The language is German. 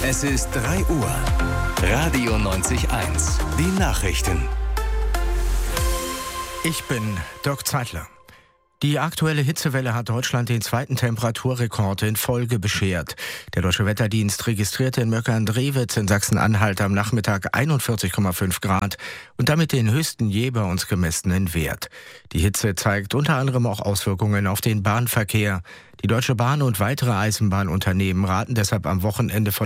Es ist 3 Uhr. Radio 90.1. Die Nachrichten. Ich bin Dirk Zeitler. Die aktuelle Hitzewelle hat Deutschland den zweiten Temperaturrekord in Folge beschert. Der Deutsche Wetterdienst registrierte in Möckern-Drewitz in Sachsen-Anhalt am Nachmittag 41,5 Grad und damit den höchsten je bei uns gemessenen Wert. Die Hitze zeigt unter anderem auch Auswirkungen auf den Bahnverkehr. Die Deutsche Bahn und weitere Eisenbahnunternehmen raten deshalb am Wochenende von